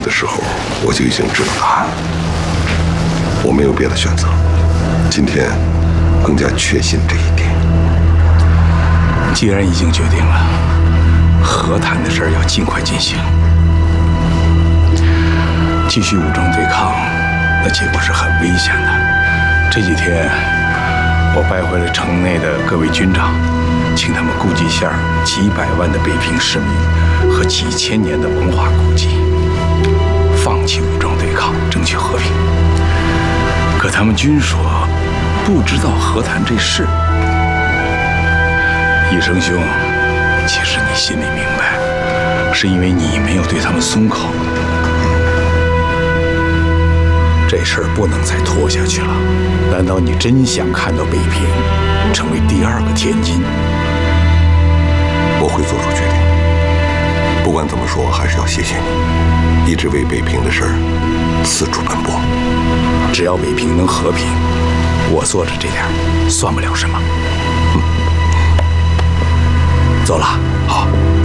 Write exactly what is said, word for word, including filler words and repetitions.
的时候，我就已经知道答案了。我没有别的选择，今天更加确信这一点。 既然已经决定了，和谈的事儿要尽快进行。继续武装对抗，那结果是很危险的。这几天，我拜会了城内的各位军长，请他们顾及一下几百万的北平市民和几千年的文化古迹，放弃武装对抗，争取和平。可他们均说不知道和谈这事。义生兄，其实你心里明白，是因为你没有对他们松口。这事儿不能再拖下去了。难道你真想看到北平成为第二个天津？ 我会做出决定。不管怎么说，还是要谢谢你，一直为北平的事儿四处奔波。 只要北平能和平，我做着这点算不了什么。嗯，走了。